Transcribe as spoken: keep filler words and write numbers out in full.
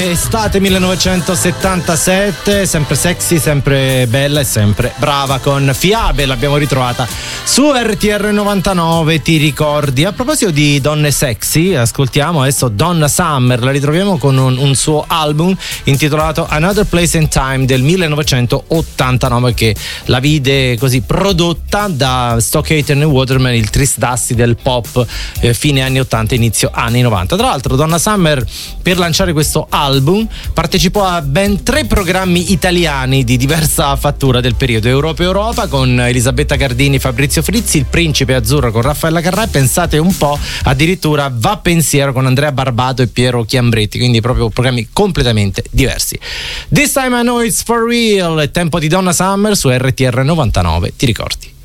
estate millenovecentosettantasette, sempre sexy, sempre bella e sempre brava con Fiabe, l'abbiamo ritrovata su R T R novantanove, ti ricordi? A proposito di donne sexy, ascoltiamo adesso Donna Summer, la ritroviamo con un, un suo album intitolato Another Place and Time del millenovecentottantanove, che la vide così prodotta da Stockhaven e Waterman, il Tris Dusty del pop eh, fine anni ottanta, inizio anni novanta. Tra l'altro Donna Summer, per lanciare questo album, partecipò a ben tre programmi italiani di diversa fattura del periodo: Europa Europa con Elisabetta Gardini, Fabrizio Frizzi, Il Principe Azzurro con Raffaella Carrà e, pensate un po', addirittura Va Pensiero con Andrea Barbato e Piero Chiambretti, quindi proprio programmi completamente diversi. This Time I Know It's For Real, è tempo di Donna Summer su R T R novantanove, ti ricordi?